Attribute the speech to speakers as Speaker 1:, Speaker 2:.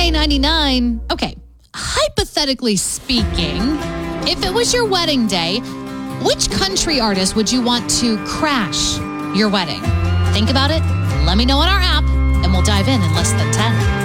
Speaker 1: K99. Okay, hypothetically speaking, if it was your wedding day, which country artist would you want to crash your wedding? Think about it. Let me know on our app, and we'll dive in less than 10.